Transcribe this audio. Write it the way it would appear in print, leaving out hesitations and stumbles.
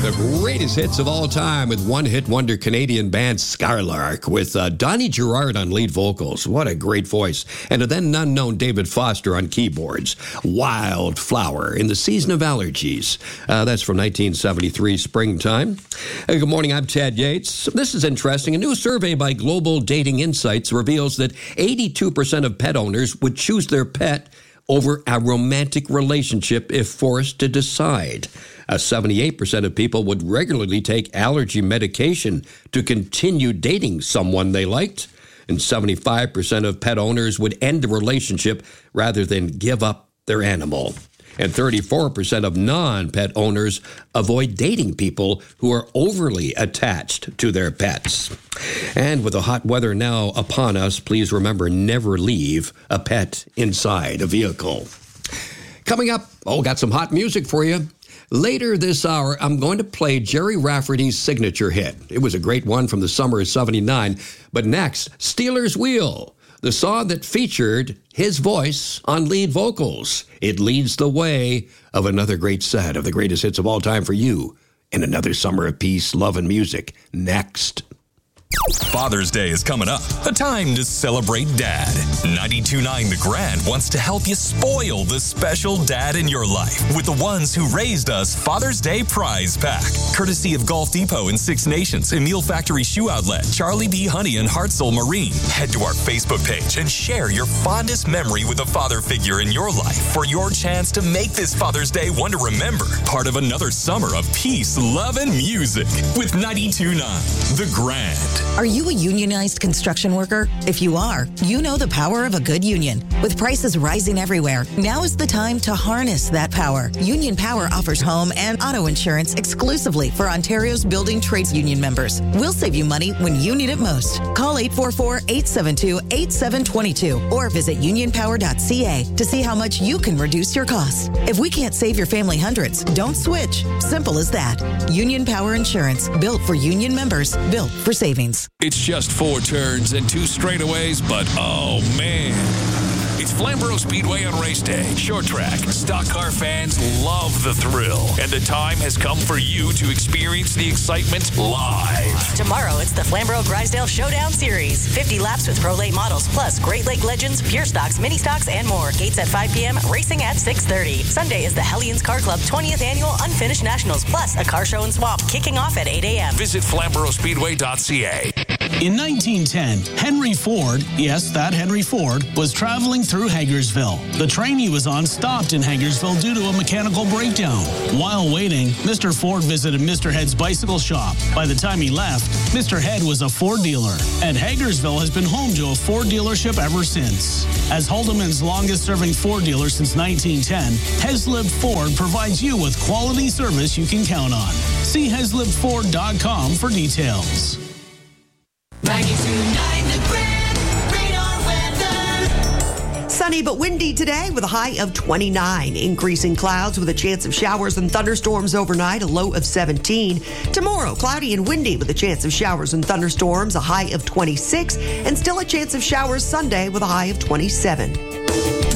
The greatest hits of all time with one-hit wonder Canadian band Skylark with Donnie Gerard on lead vocals. What a great voice. And a then unknown David Foster on keyboards. Wildflower in the Season of Allergies. That's from 1973 springtime. Good morning, I'm Chad Yates. This is interesting. A new survey by Global Dating Insights reveals that 82% of pet owners would choose their pet over a romantic relationship if forced to decide. 78% of people would regularly take allergy medication to continue dating someone they liked. And 75% of pet owners would end the relationship rather than give up their animal. And 34% of non-pet owners avoid dating people who are overly attached to their pets. And with the hot weather now upon us, please remember, never leave a pet inside a vehicle. Coming up, got some hot music for you. Later this hour, I'm going to play Jerry Rafferty's signature hit. It was a great one from the summer of '79. But next, Stealers Wheel, the song that featured his voice on lead vocals. It leads the way of another great set of the greatest hits of all time for you in another summer of peace, love, and music. Next. Father's Day is coming up. A time to celebrate Dad. 92.9 The Grand wants to help you spoil the special dad in your life with the ones who raised us Father's Day Prize Pack. Courtesy of Golf Depot and Six Nations, Emile Factory Shoe Outlet, Charlie B. Honey, and Hartzell Marine. Head to our Facebook page and share your fondest memory with a father figure in your life for your chance to make this Father's Day one to remember. Part of another summer of peace, love, and music with 92.9 The Grand. Are you a unionized construction worker? If you are, you know the power of a good union. With prices rising everywhere, now is the time to harness that power. Union Power offers home and auto insurance exclusively for Ontario's building trades union members. We'll save you money when you need it most. Call 844-872-8722 or visit unionpower.ca to see how much you can reduce your costs. If we can't save your family hundreds, don't switch. Simple as that. Union Power Insurance, built for union members, built for savings. It's just 4 turns and 2 straightaways, but oh man. It's Flamborough Speedway on race day. Short track. Stock car fans love the thrill. And the time has come for you to experience the excitement live. Tomorrow, it's the Flamborough Grisdale Showdown Series. 50 laps with Pro Late models, plus Great Lake Legends, Pure Stocks, Mini Stocks, and more. Gates at 5 p.m., racing at 6:30. Sunday is the Hellions Car Club 20th Annual Unfinished Nationals, plus a car show and swap kicking off at 8 a.m. Visit FlamboroughSpeedway.ca. In 1910, Henry Ford, yes, that Henry Ford, was traveling through Hagersville. The train he was on stopped in Hagersville due to a mechanical breakdown. While waiting, Mr. Ford visited Mr. Head's bicycle shop. By the time he left, Mr. Head was a Ford dealer, and Hagersville has been home to a Ford dealership ever since. As Haldeman's longest-serving Ford dealer since 1910, Heslip Ford provides you with quality service you can count on. See HeslipFord.com for details. 92.9 The Grand, radar weather. Sunny but windy today with a high of 29. Increasing clouds with a chance of showers and thunderstorms overnight, a low of 17. Tomorrow, cloudy and windy with a chance of showers and thunderstorms, a high of 26. And still a chance of showers Sunday with a high of 27.